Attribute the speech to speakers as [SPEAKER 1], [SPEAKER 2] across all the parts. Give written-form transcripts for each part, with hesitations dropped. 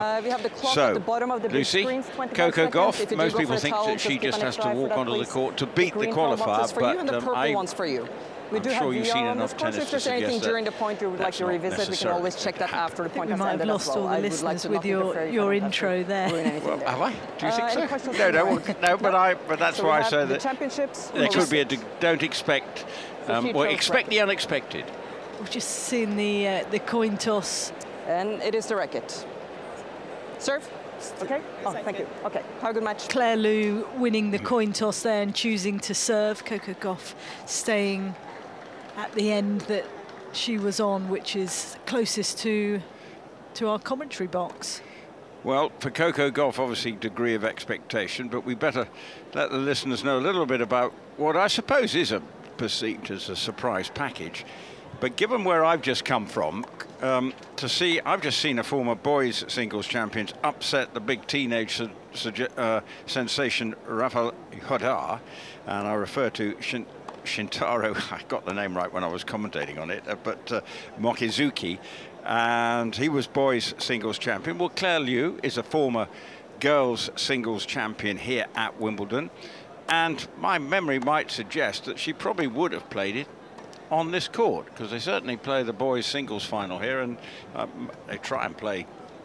[SPEAKER 1] We have the clock at the bottom of the big
[SPEAKER 2] Lucy,
[SPEAKER 1] screens,
[SPEAKER 2] Coco Gauff, most people think that she just has to walk onto the court to beat the qualifier,
[SPEAKER 1] We do have
[SPEAKER 2] sure you've seen enough
[SPEAKER 1] of course,
[SPEAKER 2] tennis
[SPEAKER 1] if there's
[SPEAKER 2] to
[SPEAKER 1] anything
[SPEAKER 2] suggest
[SPEAKER 1] during the point you would like to revisit, we can always check that after the point
[SPEAKER 3] we
[SPEAKER 1] has
[SPEAKER 3] might have
[SPEAKER 1] ended
[SPEAKER 3] lost
[SPEAKER 1] as well.
[SPEAKER 3] all the listeners with your intro there.
[SPEAKER 2] Well, have I? Do you think so?
[SPEAKER 1] No,
[SPEAKER 2] but that's
[SPEAKER 1] so
[SPEAKER 2] why I
[SPEAKER 1] the
[SPEAKER 2] say that
[SPEAKER 1] championships.
[SPEAKER 2] there could be don't expect, well, expect the unexpected.
[SPEAKER 3] We've just seen the coin toss.
[SPEAKER 1] And it is the racket. Serve. Okay. Oh, thank you. Okay. Have a good match.
[SPEAKER 3] Claire Liu winning the coin toss there and choosing to serve. Coco Gauff staying at the end that she was on, which is closest to our commentary box.
[SPEAKER 2] Well, for Coco Gauff, obviously degree of expectation, but we better let the listeners know a little bit about what I suppose is perceived as a surprise package. But given where I've just come from, I've just seen a former boys singles champions upset the big teenage sensation Rafael Nadal, and I refer to Shintaro, I got the name right when I was commentating on it, but Mochizuki, and he was boys singles champion. Well, Claire Liu is a former girls singles champion here at Wimbledon, and my memory might suggest that she probably would have played it on this court, because they certainly play the boys singles final here, and they try and play,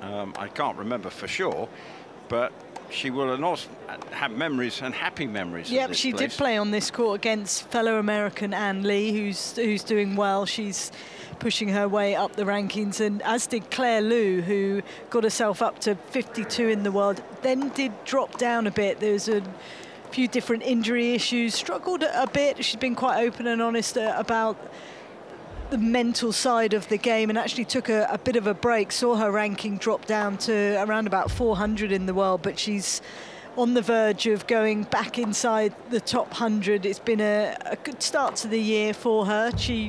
[SPEAKER 2] I can't remember for sure, but she will also have memories and happy memories.
[SPEAKER 3] Yep, she did play on this court against fellow American Ann Lee, who's doing well. She's pushing her way up the rankings, and as did Claire Liu, who got herself up to 52 in the world, then did drop down a bit. There's a few different injury issues, struggled a bit. She's been quite open and honest about the mental side of the game, and actually took a bit of a break, saw her ranking drop down to around about 400 in the world, but she's on the verge of going back inside the top 100. It's been a good start to the year for her. She,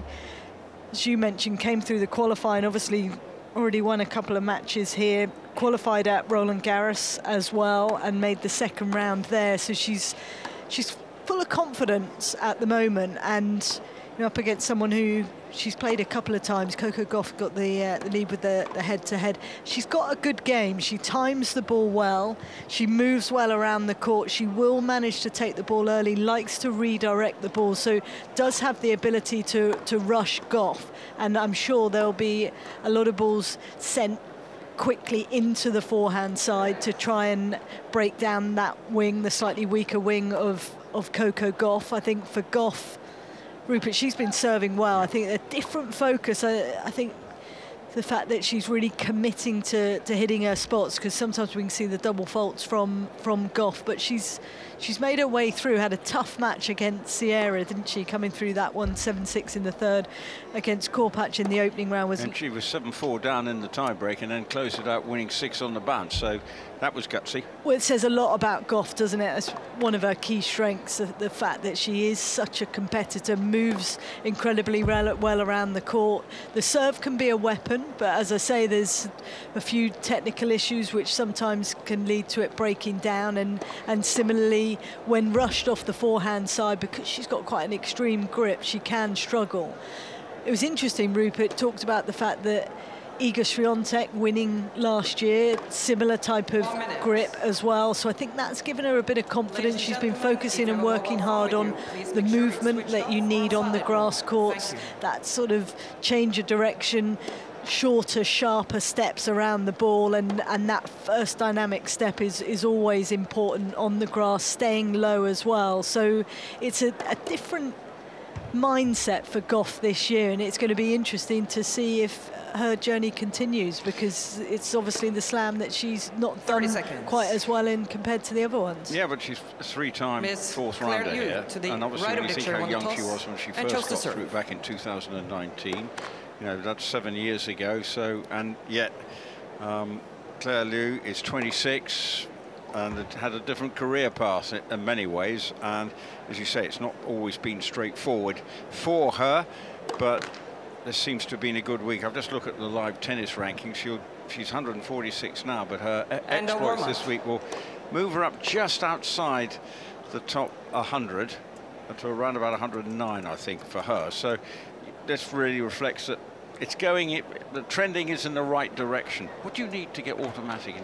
[SPEAKER 3] as you mentioned, came through the qualifying, obviously already won a couple of matches here, qualified at Roland Garros as well, and made the second round there. So she's full of confidence at the moment, and up against someone who she's played a couple of times. Coco Gauff got the lead with the head-to-head. She's got a good game. She times the ball well. She moves well around the court. She will manage to take the ball early, likes to redirect the ball, so does have the ability to rush Gauff. And I'm sure there'll be a lot of balls sent quickly into the forehand side to try and break down that wing, the slightly weaker wing of Coco Gauff. I think for Gauff, Rupert, she's been serving well. I think a different focus. I think the fact that she's really committing to hitting her spots, because sometimes we can see the double faults from Gauff, but she's made her way through. Had a tough match against Sierra, didn't she? Coming through that one, 7-6 in the third against Korpach in the opening round.
[SPEAKER 2] And she was 7-4 down in the tiebreak and then closed it out winning 6 on the bounce. So that was gutsy.
[SPEAKER 3] Well, it says a lot about Gauff, doesn't it? It's one of her key strengths, the fact that she is such a competitor, moves incredibly well around the court. The serve can be a weapon, but as I say, there's a few technical issues which sometimes can lead to it breaking down, and similarly, when rushed off the forehand side, because she's got quite an extreme grip, she can struggle. It was interesting, Rupert talked about the fact that Iga Swiatek winning last year, similar type of grip as well. So I think that's given her a bit of confidence. She's been focusing and working hard on the movement that you need on the grass courts, that sort of change of direction, shorter, sharper steps around the ball, and that first dynamic step is always important on the grass, staying low as well. So it's a different mindset for Gauff this year, and it's going to be interesting to see if her journey continues, because it's obviously the slam that she's not done quite as well in compared to the other ones.
[SPEAKER 2] Yeah, but she's a 3-time fourth rounder here, and obviously when you think how young she was when she first got through back in 2019, that's 7 years ago. So, and yet Claire Liu is 26 and had a different career path in many ways, and as you say, it's not always been straightforward for her, but this seems to have been a good week. I've just looked at the live tennis rankings. She's 146 now, but her exploits this week will move her up just outside the top 100 to around about 109, I think, for her. So this really reflects that it's going, the trending is in the right direction. What do you need to get automatic in